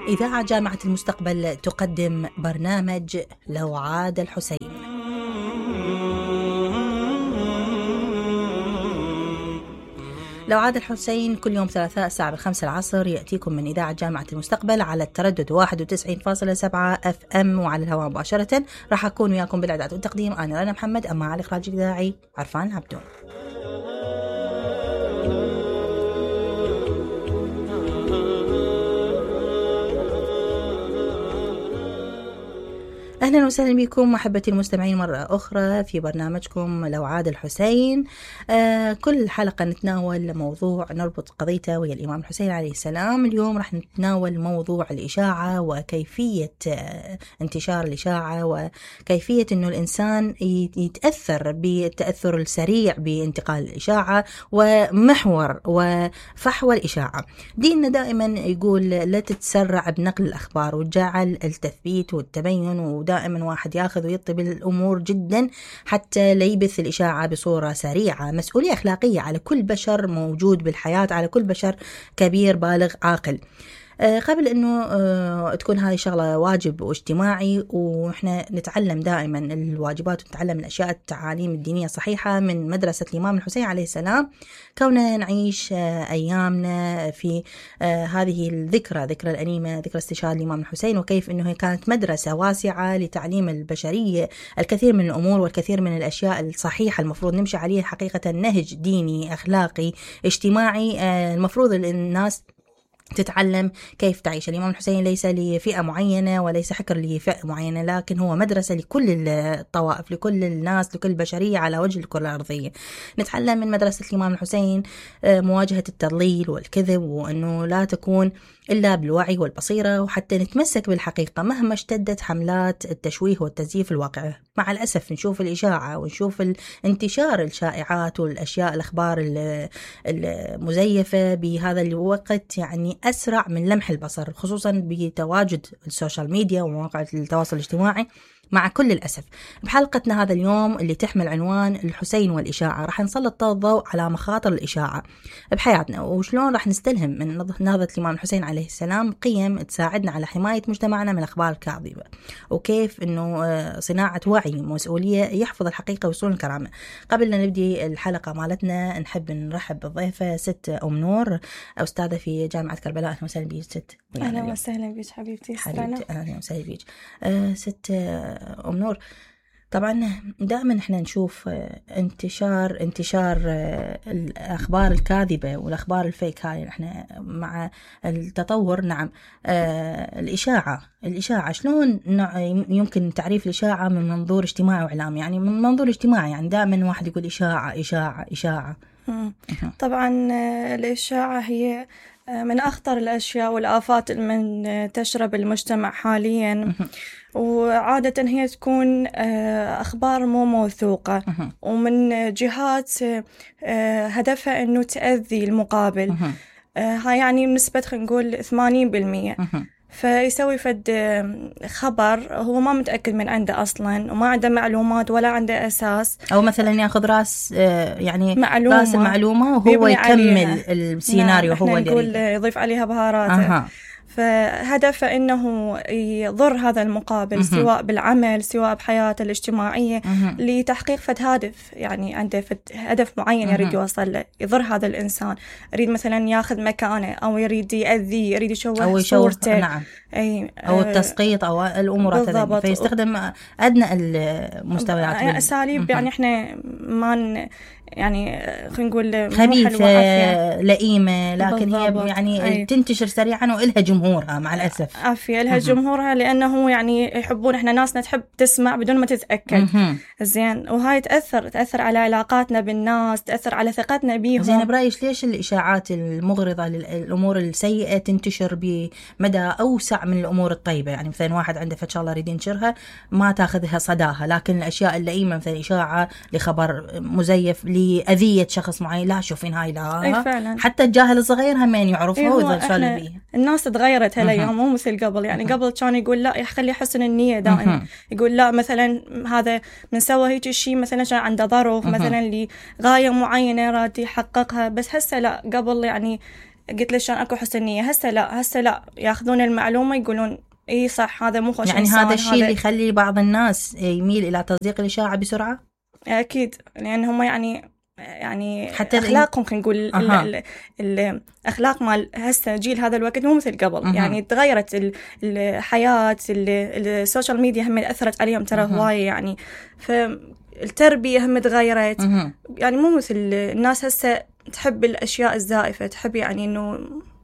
إذاعة جامعة المستقبل تقدم برنامج لو عاد الحسين. لو عاد الحسين كل يوم ثلاثاء الساعة 5 العصر يأتيكم من إذاعة جامعة المستقبل على التردد 91.7 FM وعلى الهواء مباشرة. راح أكون وياكم بالإعداد والتقديم أنا رنا محمد، أما على الإخراج الإذاعي عرفان عبدون. أهلا وسهلا بكم محبتي المستمعين مرة أخرى في برنامجكم لو عاد الحسين. كل حلقة نتناول موضوع نربط قضيته وهي الإمام الحسين عليه السلام. اليوم رح نتناول موضوع الإشاعة وكيفية انتشار الإشاعة وكيفية أنه الإنسان يتأثر بالتأثر السريع بانتقال الإشاعة ومحور وفحوى الإشاعة. ديننا دائما يقول لا تتسرع بنقل الأخبار وجعل التثبيت والتبين، ودائما واحد ياخذ ويطب الأمور جدا حتى لا يبث الإشاعة بصورة سريعة. مسؤولية أخلاقية على كل بشر موجود بالحياة، على كل بشر كبير بالغ عاقل. قبل أنه تكون هذه شغلة واجب واجتماعي، وإحنا نتعلم دائما الواجبات ونتعلم الأشياء التعاليم الدينية صحيحة من مدرسة الإمام الحسين عليه السلام. كوننا نعيش أيامنا في هذه الذكرى الأليمة، ذكرى استشهاد الإمام الحسين، وكيف أنه هي كانت مدرسة واسعة لتعليم البشرية الكثير من الأمور والكثير من الأشياء الصحيحة المفروض نمشي عليها. حقيقة نهج ديني أخلاقي اجتماعي المفروض الناس تتعلم كيف تعيش. الإمام الحسين ليس لفئة معينة وليس حكر لفئة معينة، لكن هو مدرسة لكل الطوائف، لكل الناس، لكل البشرية على وجه الكرة الأرضية. نتعلم من مدرسة الإمام الحسين مواجهة التضليل والكذب، وأنه لا تكون إلا بالوعي والبصيرة، وحتى نتمسك بالحقيقة مهما اشتدت حملات التشويه والتزييف الواقع. مع الأسف نشوف الإشاعة ونشوف انتشار الشائعات والأشياء الأخبار المزيفة بهذا الوقت يعني أسرع من لمح البصر، خصوصا بتواجد السوشيال ميديا ومواقع التواصل الاجتماعي. مع كل الأسف بحلقتنا هذا اليوم اللي تحمل عنوان الحسين والإشاعة راح نسلط الضوء على مخاطر الإشاعة بحياتنا، وشلون راح نستلهم من نهضة الإمام الحسين عليه السلام قيم تساعدنا على حماية مجتمعنا من الأخبار الكاذبة، وكيف أنه صناعة وعي مسؤولية يحفظ الحقيقة ويصون الكرامة. قبل أن نبدي الحلقة مالتنا نحب نرحب بالضيفة ست أم نور، أستاذة في جامعة كربلاء. أهلا وسهلا بيك ست. أهلا وسهلا بيك حبيبتي. أهلا وسهلا بيك ست أم نور. طبعا دائما احنا نشوف انتشار الأخبار الكاذبة والأخبار الفيك. هاي احنا مع التطور نعم. الإشاعة شلون يمكن تعريف الإشاعة من منظور اجتماعي وإعلامي؟ يعني من منظور اجتماعي يعني دائما واحد يقول إشاعة. طبعا الإشاعة هي من أخطر الأشياء والآفات المنتشرة بالمجتمع حاليا، وعادة هي تكون أخبار مو موثوقة ومن جهات هدفها أنه تأذي المقابل. هاي يعني بنسبة خلينا نقول 80%. فيسوي فد خبر هو ما متأكد من عنده أصلا وما عنده معلومات ولا عنده أساس، أو مثلا ياخذ راس يعني معلومة راس المعلومة وهو يكمل السيناريو. نعم. هو نقول يضيف عليها بهاراته. فهدفه إنه يضر هذا المقابل سواء بالعمل سواء بحياته الاجتماعية لتحقيق فد هدف، يعني عنده فد هدف معين يريد يوصل له، يضر هذا الإنسان، يريد مثلا ياخذ مكانه أو يريد يأذيه، يريد يشوه صورته. نعم. أو التسقيط أو الأمورات هذه، فيستخدم أدنى المستويات أساليب يعني إحنا ما يعني خلينا نقول خبيثة لئيمة، لكن هي يعني تنتشر سريعا وإلها جمهورها مع الأسف. عافية إلها جمهورها، لأنه يعني يحبون إحنا ناسنا تحب تسمع بدون ما تتأكد. زين، وهاي تأثر على علاقاتنا بالناس، تأثر على ثقتنا بيهم. زين، برأيش ليش الإشاعات المغرضة للأمور السيئة تنتشر بمدى أوسع من الأمور الطيبة؟ يعني مثلا واحد عنده فد شغلة يريد ينشرها ما تاخذها صداها، لكن الأشياء اللئيمة مثلا إشاعة لخبر مزيف لأذية شخص معين، لا شوفين هاي لا حتى الجاهل الصغير همين يعرفها وإذا شغل بيه. الناس تغيرت هالأيام مو مثل قبل. يعني قبل كان يقول لا يخلي حسن النية دائما، يقول لا مثلا هذا من سوى هيك شيء مثلا كان عنده ظرف مثلا لغاية معينة راد يحققها، بس هسه لا. قبل يعني قلت له شلون اكو حسن نية. هسه لا ياخذون المعلومة يقولون اي صح هذا مو خوش. يعني هذا الشيء اللي يخلي بعض الناس يميل الى تصديق الاشاعة بسرعة. اكيد لان هم يعني حتى اخلاقهم خلينا نقول الاخلاق مال هسه جيل هذا الوقت مو مثل قبل. يعني تغيرت الحياه، السوشيال ميديا هم اثرت عليهم ترى هوايه يعني. فالتربيه هم تغيرت. يعني مو مثل الناس هسه تحب الاشياء الزائفه، تحب يعني انه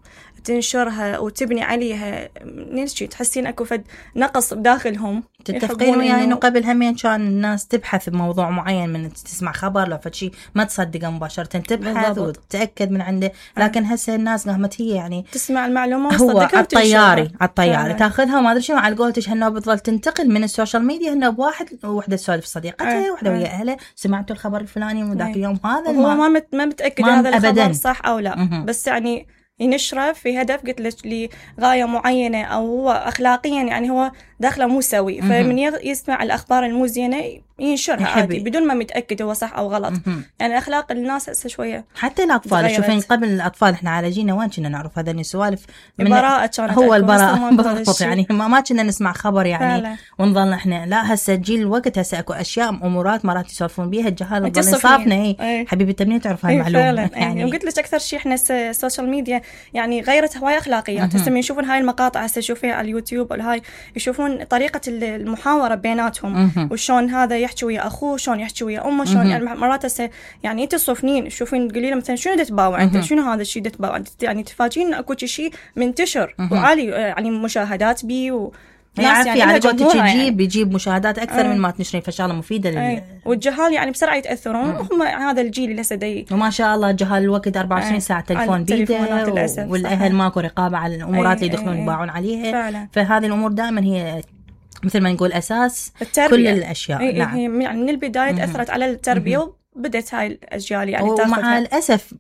تنشرها وتبني عليها. نيش تحسين اكو فد نقص بداخلهم. تتفقين وياي انه قبل همين كان الناس تبحث بموضوع معين، من تسمع خبر لو فد شيء ما تصدقه مباشرة، تبحث وتتأكد من عنده. لكن هسه الناس قامت هي يعني تسمع المعلومة هو على الطياري تاخذها وما ادري شنو، على قولتش هنا بتظل تنتقل من السوشيال ميديا هنا بواحد وحده تسولف صديقتها وحده ويا اهلها، سمعتوا الخبر الفلاني من ذاك اليوم هذا هو ما متأكد هذا الخبر صح او لا. بس يعني ينشره في هدف قلت لك لغاية معينة أو هو أخلاقيا يعني هو داخله مو سوي. فمن يسمع الأخبار المو زينة ينشرها عادي بدون ما متأكد هو صح أو غلط. يعني أخلاق الناس هسه شوية حتى الأطفال شوفين قبل الأطفال إحنا على جينا وين كنا نعرف هذا السوالف من براءة كانت هو البراءة بالضبط. يعني ما كنا نسمع خبر يعني فعلا. ونظلنا إحنا لا هسه جيل الوقت هسه أكو أشياء أمورات مرات يسولفون بيها الجهال تظل صافنا هي حبيبي تبني تعرف هاي المعلومة يعني. وقلت لك أكثر شيء إحنا السوشيال ميديا يعني غيرت هواية أخلاقيات. هسه يشوفون هاي المقاطع هسه يشوفونها على اليوتيوب ولا هاي يشوفون طريقة المحاورة بيناتهم وشون هذا يحكي ويا أخوه، شون يحكي ويا أمه، شون يعني مرات هسه يعني أنت تصفنين تشوفين تقولي له مثلا شنو تتباوع أنت، شنو هذا الشيء تتباوع يعني تفاجئين أكو شيء منتشر وعالي يعني مشاهدات بيه ناس يعني على قولتك يجيب مشاهدات اكثر من ما تنشرين، فشغله مفيده والجهال يعني بسرعه يتاثرون. هم هذا الجيل اللي هسه وما شاء الله جهال الوقت 24 ساعه تلفون بيده والاهل ماكو رقابه على الامورات اللي يدخلون يباعون عليها فعلا. فهذه الامور دائما هي مثل ما نقول اساس التربية. كل الاشياء نعم. هي يعني من البدايه تاثرت على التربيه بدت هاي الأجيال يعني ومع الأسف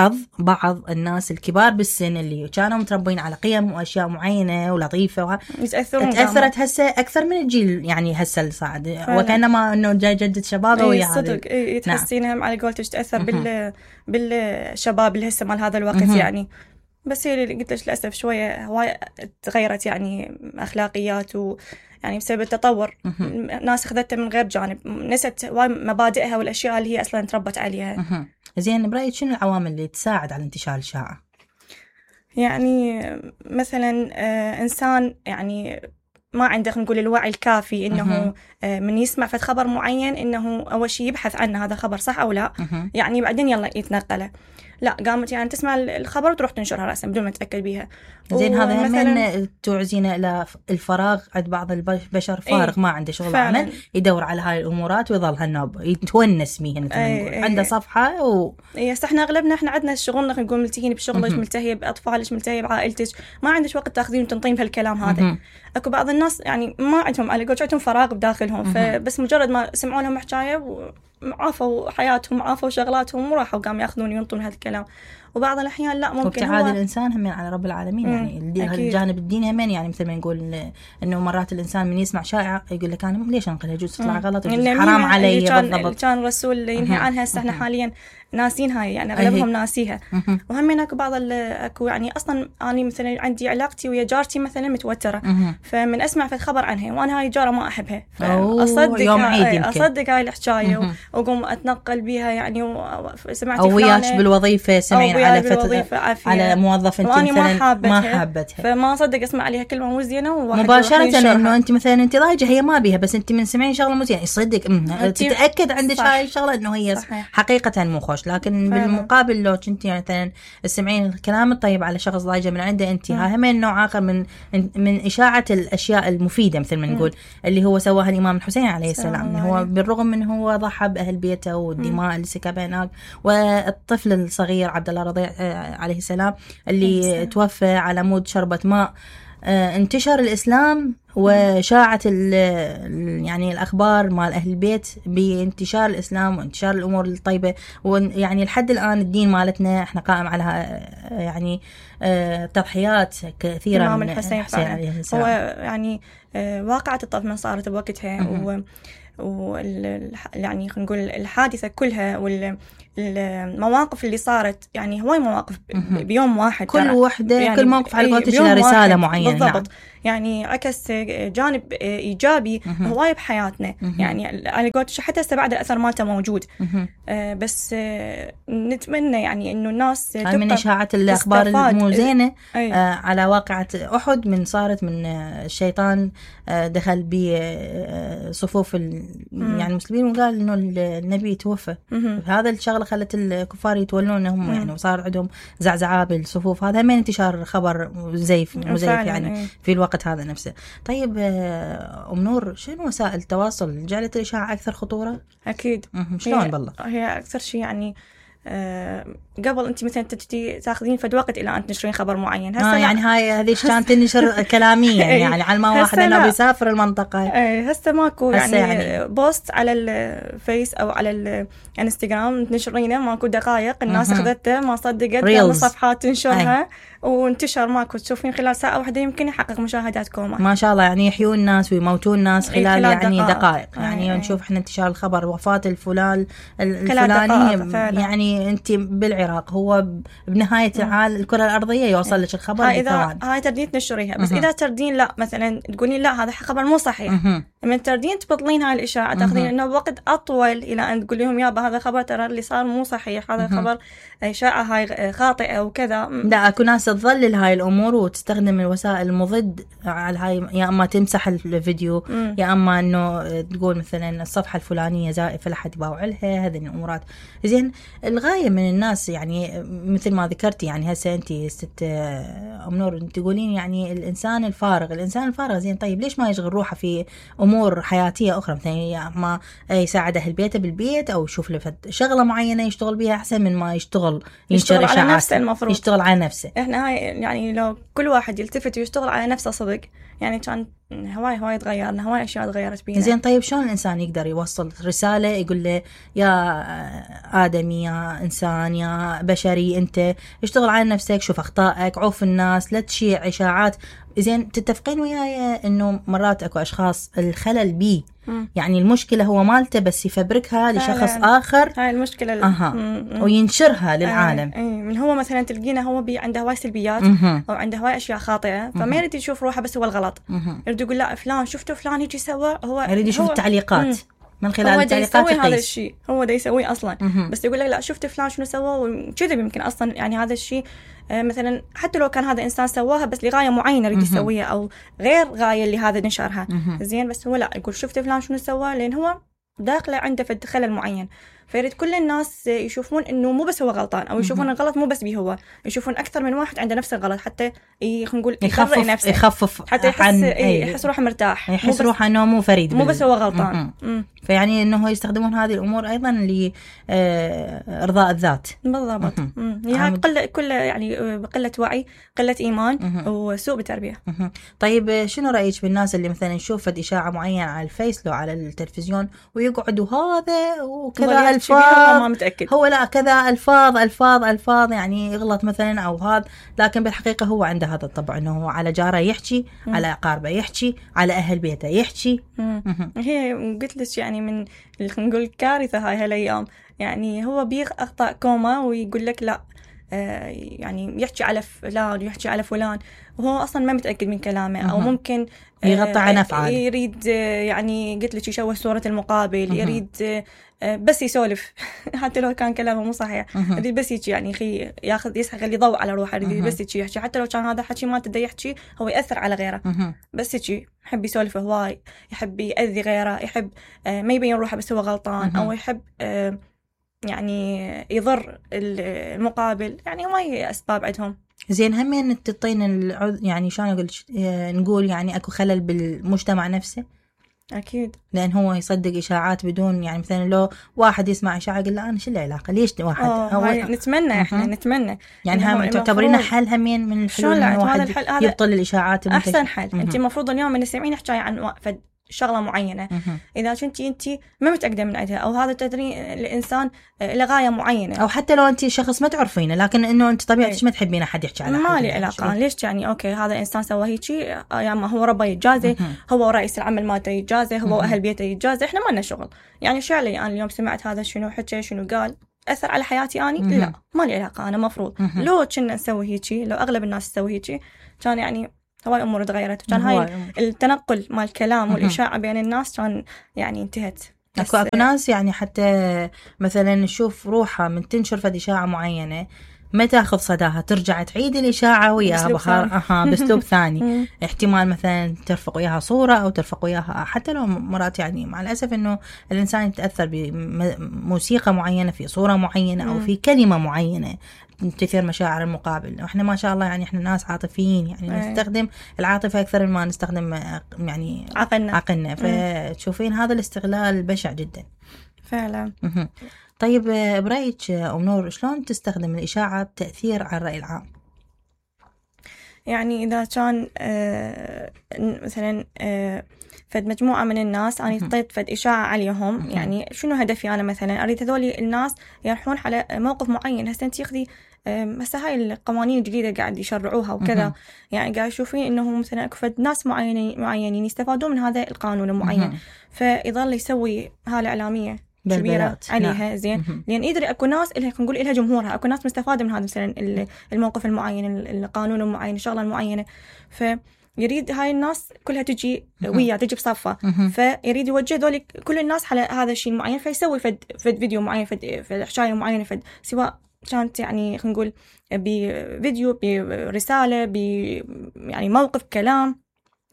بعض الناس الكبار بالسن اللي كانوا متربين على قيم وأشياء معينة ولطيفة تأثرت هسه أكثر من الجيل يعني هسه اللي صاعد وكأنما إنه جاي جدد شبابه ويا هذا صدق تحسينها نعم. على قولتك تأثر بالشباب اللي هسه مال هذا الوقت يعني. بس هي اللي قلت لك للأسف شوية هواي تغيرت يعني أخلاقيات يعني بسبب التطور الناس أخذتها من غير جانب، نست مبادئها والأشياء اللي هي أصلا تربت عليها. زين برأيك شنو العوامل اللي تساعد على انتشار الإشاعة؟ يعني مثلا إنسان يعني ما عنده نقول الوعي الكافي إنه من يسمع فد خبر معين إنه أول شيء يبحث عنه هذا خبر صح أو لا. يعني بعدين يلا يتنقله. لا قامت يعني تسمع الخبر وتروح تنشرها رأسا بدون ما تتأكد بيها. زين هذا من توعزينا إلى الفراغ. عند بعض البشر فارغ ما عنده شغل عمل يدور على هاي الأمورات ويظل هالنوب يتونس بيها عنده صفحة يس احنا أغلبنا احنا عندنا شغلنا نقول ملتهين بشغلك ملتهي بأطفالك ملتهي بعائلتك ما عندك وقت تاخذين وتنطين بهالكلام هذا. أكو بعض الناس يعني ما عندهم على قولتهم فراغ بداخلهم فبس مجرد ما سمعوا لهم حكاية عافوا حياتهم عافوا شغلاتهم وراحوا قام ياخذون ينطون هذا الكلام. وبعض الأحيان لا ممكن وابتعاد الإنسان هم على رب العالمين يعني الجانب الديني همين يعني مثل ما نقول إنه مرات الإنسان من يسمع شائعة يقول لك أنا ليش أنقلها يجوز تطلع غلط حرام علي بالضبط. كان الرسول ينهي عنها هسه احنا حاليا ناسين هاي يعني أغلبهم ناسيها. وهم أكو بعض أكو يعني أصلا أنا مثلا عندي علاقتي ويا جارتي مثلا متوترة فمن أسمع في الخبر عنها وأنا هاي جارة ما أحبها أصدق هاي الحكاية وأقوم أتنقل بيها يعني وسمعت أو وياش بالوظيفة سمعين على موظف أنت مثلا ما حابتها فما أصدق أسمع عليها كلمة مو زينة مباشرة إنه أنت مثلا أنت ضايجة هي ما بيها بس أنت من سمعين شغلة مو زينة يصدق تتأكد عندك هاي الشغلة إنه هي حقيقة مو خوش. لكن فعلا. بالمقابل لو كنت مثلا تسمعين الكلام الطيب على شخص ضايجة من عنده أنت ها هم نوع آخر من إشاعة الأشياء المفيدة مثل ما نقول اللي هو سواها الإمام الحسين عليه السلام. هو بالرغم من هو ضحى بأهل بيته والدماء اللي سكبها هناك والطفل الصغير عبد الله رضيع عليه السلام اللي توفى على مود شربة ماء انتشر الإسلام وشاعت يعني الأخبار مال أهل البيت بانتشار الإسلام وانتشار الأمور الطيبة. ويعني لحد الآن الدين مالتنا احنا قائم على يعني تضحيات كثيرة الإمام الحسين عليه السلام. هو يعني واقعة الطف من صارت بوقتها يعني خلينا نقول الحادثة كلها المواقف اللي صارت، يعني هواي مواقف بيوم واحد، كل وحدة يعني كل موقف على قولتك له رسالة معينة. بالضبط. نعم. يعني عكس جانب إيجابي هواي بحياتنا، يعني على قولتك حتى بعد الأثر مالته موجود. بس نتمنى يعني إنه الناس هاي من إشاعات الأخبار المو زينة على واقعة أحد، من صارت من الشيطان دخل بصفوف يعني المسلمين وقال إنه النبي توفى. هذا الشغلة خلت الكفار يتولون هم يعني، وصار عندهم زعزعة بالصفوف. هذا من انتشار خبر مزيف يعني في الوقت هذا نفسه. طيب أم نور، شنو وسائل التواصل جعلت الإشاعة أكثر خطورة؟ أكيد. شلون بالله؟ هي أكثر شيء يعني قبل أنت مثلا تجي تاخذين فد وقت إلى أن تنشرين خبر معين. هسه يعني هذه كانت تنشر كلاميا يعني على ما واحد أنه بيسافر المنطقة. هسه ماكو يعني بوست على الفيس أو على الانستغرام تنشرينه ماكو دقائق الناس أخذته ما صدقت من صفحات تنشرها وانتشر ماكو، تشوفين خلال ساعة واحدة يمكن يحقق مشاهدات كوما. ما شاء الله، يعني يحيون الناس ويموتون الناس خلال يعني دقائق. يعني نشوف احنا انتشار الخبر وفاة الفلاني يعني انت بالعراق، هو بنهاية الكرة الأرضية يوصل لك الخبر إذا هاي تردين تنشريها. بس إذا تردين لا مثلا تقولين لا هذا خبر مو صحيح، من تردين تبطلين هاي الإشاعة، تاخذين إنه وقت أطول إلى أن تقول لهم يابا هذا خبر ترى اللي صار مو صحيح، هذا خبر إشاعة هاي خاطئة وكذا. لا أكو ناس تظلل هاي الأمور وتستخدم الوسائل المضد على هاي، يا أما تمسح الفيديو يا أما إنه تقول مثلا الصفحة الفلانية زائفة لحد يباوع لها. هذه الأمورات زين. الغاية من الناس يعني مثل ما ذكرتي، يعني هسه أنت ست أم نور تقولين يعني الإنسان الفارغ زين. طيب ليش ما يشغل روحه في أمور حياتية أخرى، مثلا ما يساعد أهل بيته بالبيت أو يشوف له شغلة معينة يشتغل بها أحسن من ما يشتغل على نفسه. المفروض يشتغل على نفسه. إحنا هاي يعني لو كل واحد يلتفت ويشتغل على نفسه صدق يعني كان هواي تغيرنا، هواي أشياء تغيرت بينا. زين. طيب شلون الإنسان يقدر يوصل رسالة يقول له يا آدمي يا إنسان يا بشري أنت اشتغل على نفسك، شوف أخطائك، عوف الناس، لا تشيع إشاعات. زين. تتفقين وياي إنه مرات أكو أشخاص الخلل بيه يعني المشكلة هو مالته بس يفبركها لشخص آخر، هاي المشكلة وينشرها للعالم. من هو مثلا تلقينا هو عنده هواي سلبيات أو عنده هواي أشياء خاطئة، فما يريد يشوف روحه بس هو الغلط، يريد يقول لا فلان شفته فلان يجي سوى، هو يريد يشوف التعليقات من خلال التعليقات يسوي هذا الشيء، هو ده يسويه أصلا. بس يقول لك لا شفت فلان شنو سوى وكذا، يمكن أصلا يعني هذا الشيء مثلا حتى لو كان هذا إنسان سواها بس لغاية معينة يريد يسويها أو غير غاية اللي هذا نشرها. زين. بس هو لا يقول شفت فلان شنو سوى، لأن هو داخله عنده في خلل معين، فيريد كل الناس يشوفون إنه مو بس هو غلطان، أو يشوفون الغلط مو بس بيه هو، يشوفون أكثر من واحد عنده نفس الغلط، حتى خلينا نقول يخفف حتى يحس روحه مرتاح، يحس روحه إنه مو فريد، مو بس هو غلطان. فيعني إنه يستخدمون هذه الأمور أيضا لإرضاء الذات. بالضبط. هي كل يعني قلة وعي، قلة إيمان، وسوء بتربية. طيب شنو رأيك بالناس اللي مثلا نشوف إشاعة معينة على الفيس لو على التلفزيون ويقعدوا هذا وكذا الفاظ، ما متأكد هو لا كذا الفاظ يعني يغلط مثلا او هذا، لكن بالحقيقه هو عنده هذا الطبع انه هو على جاره يحكي، على اقاربه يحكي، على اهل بيته يحكي. هي قلت لك يعني من خلينا نقول كارثه هاي هالايام، يعني هو بيغ اخطاء كوما ويقول لك لا يعني يحكي على فلان ويحكي على فلان وهو اصلا ما متاكد من كلامه، او ممكن يغطي عن افعال، يريد يعني قلت لك يشوه صوره المقابل، يريد بس يسولف حتى لو كان كلامه مو صحيح، يريد بس يجي يعني اخي ياخذ يخلي ضوء على روحه، يريد بس يجي يحكي حتى لو كان هذا حكي ما تقدر يحكي هو ياثر على غيره، بس يجي يحب يسولف هواي، يحب يأذي غيره، يحب ما يبين روحه بس هو غلطان، او يحب يعني يضر المقابل، يعني هواي اسباب عندهم. زين. همين تعطين يعني شلون نقول يعني اكو خلل بالمجتمع نفسه. أكيد. لأن هو يصدق إشاعات بدون يعني مثلا لو واحد يسمع إشاعة يقول لا أنا شو العلاقة ليش واحد نتمنى إحنا نتمنى يعني هم تعتبرين حل همين من الحلول إنه واحد يبطل الإشاعات أحسن حل. أنت المفروض اليوم من السمعين نحكي عن شغلة معينة، إذا كنتي أنت ما متأكدة من عندها أو هذا تدري الإنسان لغاية معينة، أو حتى لو أنت شخص ما تعرفينه لكن إنه أنت طبيعتك ما تحبين أحد يحكي على ما لي علاقة ليش يعني أوكي هذا إنسان سوى هيجي يعني هو ربه يتجازي، هو رئيس العمل مالته يتجازي، هو أهل بيته يتجازي، إحنا ما لنا شغل. يعني شو علي أنا اليوم سمعت هذا شنو حكى شنو قال، أثر على حياتي أني؟ لا، ما لي علاقة. أنا مفروض لو كنا نسوي هيجي، لو أغلب الناس تسوي هيجي، كان يعني هواي أمور تغيرت، كان هاي التنقل مال الكلام والإشاعة بين الناس كان يعني انتهت. أكو ناس يعني حتى مثلا نشوف روحها من تنشر فد إشاعة معينة ما تاخذ صداها، ترجع تعيد الإشاعة وياها بأسلوب ثاني. احتمال مثلا ترفق وياها صورة أو ترفق وياها، حتى لو مرات يعني مع الأسف إنه الإنسان يتأثر بموسيقى معينة في صورة معينة أو في كلمة معينة تثير مشاعر المقابل. وإحنا ما شاء الله يعني إحنا ناس عاطفيين، يعني نستخدم العاطفة أكثر مما نستخدم يعني عقلنا. فتشوفين هذا الاستغلال بشع جدا فعلا. طيب برأيك أم نور شلون تستخدم الإشاعة بتأثير على الرأي العام؟ يعني إذا كان مثلا فد مجموعة من الناس أنا اعطيت فد إشاعة عليهم، يعني شنو هدفي أنا؟ مثلا أريد هذول الناس يروحون على موقف معين. هسه أنت ياخذي هسه هاي القوانين الجديدة قاعد يشرعوها وكذا، يعني قاعد يشوفين إنه مثلا أكو فد ناس معينين يستفادون من هذا القانون المعين، فيظل يسوي هالإعلامية كبيرة عليها. زين، لأن يدري أكو ناس إلها نقول إلها جمهورها، أكو ناس مستفادة من هذا مثلا الموقف المعين، القانون المعين، الشغلة المعينة، فيريد هاي الناس كلها تجي وياه، تجي بصفة، فيريد يوجه ذولي كل الناس على هذا الشيء المعين، فيسوي فد فيديو معين، فد حشاية معينة، سواء كانت يعني خلينا نقول بفيديو، برسالة، يعني موقف كلام،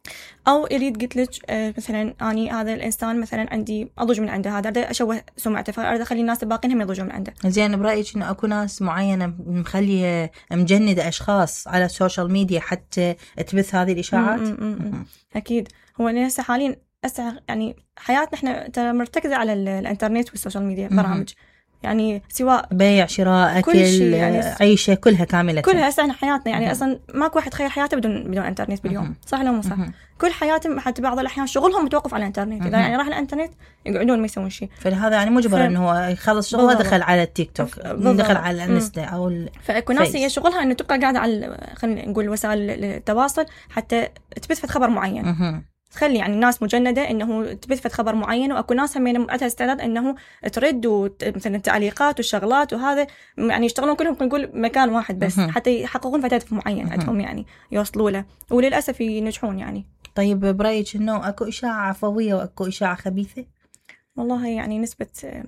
أو يريد قلت لك مثلا أني هذا الإنسان مثلا عندي أضج من عنده، هذا أشوه سمعته، فأريد أخلي الناس الباقين هم يضجوا من عنده. زين، برأيك إنه أكو ناس معينة مخلية مجندة أشخاص على السوشيال ميديا حتى تبث هذه الإشاعات؟ أكيد. هو هسه حاليا يعني حياتنا إحنا مرتكزة على الإنترنت والسوشيال ميديا، برامج يعني سواء بيع، شراء، أكل، يعني عيشة كلها كاملة، كلها هسه حياتنا. يعني أصلا ماكو واحد خير حياته بدون إنترنت باليوم، صح لو مو صح؟ كل حياتهم حتى بعض الأحيان شغلهم متوقف على الإنترنت. إذا يعني راح الإنترنت يقعدون ما يسوون شيء، فهذا يعني مجبر إنه هو يخلص شغله دخل على التيك توك، دخل على الانستا أو فأكو ناس هي شغلها إنه تبقى قاعدة على خلينا نقول وسائل التواصل حتى تبث خبر معين، تخلي يعني الناس مجندة إنه تبث خبر معين. وأكو ناس هم عندها استعداد إنه ترد مثلا تعليقات وشغلات، وهذا يعني يشتغلون كلهم نقول مكان واحد بس حتى يحققون هدف معين عندهم يعني يوصلوا له، وللأسف ينجحون يعني. طيب برأيك إنه أكو إشاعة عفوية وأكو إشاعة خبيثة؟ والله يعني نسبة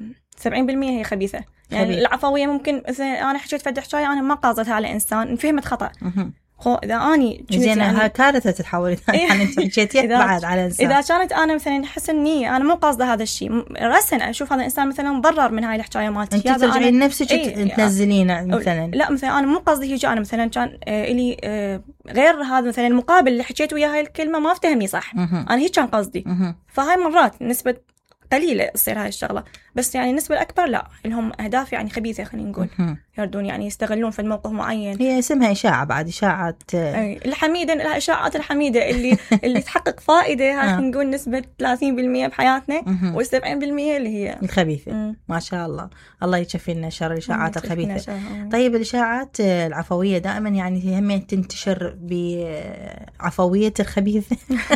70% هي خبيثة. يعني العفوية ممكن مثلا أنا حكيت فد حكاية أنا ما قاصدتها على إنسان، فهمت خطأ، إذا أني زين ها كارثة تتحول يعني أنت حكيتي بعد على إنسان. إذا كانت أنا مثلا حسن نية أنا مو قاصدة هذا الشيء، رسن أشوف هذا الإنسان مثلا مضرر من هاي الحكاية مالتي، أنت ترجعين نفسك تنزلين مثلا. لا مثلا أنا مو قصدي هيك، أنا مثلا كان إلي غير هذا مثلا المقابل اللي حكيت وياه هاي الكلمة ما افتهمني صح، أنا هيك كان قصدي. فهاي مرات نسبة قليلة تصير هاي الشغلة، بس يعني النسبة الأكبر لا، لهم أهداف يعني خبيثة خلينا نقول، يردون يعني يستغلون في الموقف معين. هي اسمها إشاعة، بعد إشاعات الحميدة، الإشاعات الحميدة اللي تحقق فائدة، هاي نقول نسبة 30% بحياتنا، و70% اللي هي الخبيثة. ما شاء الله، الله يكفي لنا شر الإشاعات الخبيثة. طيب الإشاعات العفوية دائما يعني هم تنتشر بعفوية الخبيثة؟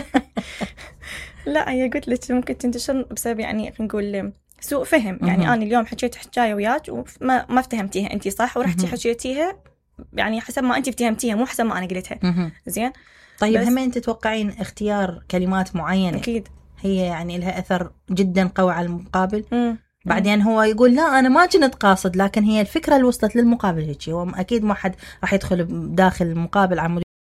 لا، هي قلت لك ممكن تنتشر بسبب يعني نقول سوء فهم. يعني أنا اليوم حكيت حكاية وياك وما افتهمتيها أنتي صح، ورحتي حكيتيها يعني حسب ما أنتي افتهمتيها، مو حسب ما أنا قلتها. زين. طيب هم أنت تتوقعين اختيار كلمات معينة أكيد هي يعني لها أثر جدا قوي على المقابل؟ بعدين هو يقول لا أنا ما كنت قاصد، لكن هي الفكرة اللي وصلت للمقابل هيك. هو أكيد ما حد راح يدخل داخل المقابل عن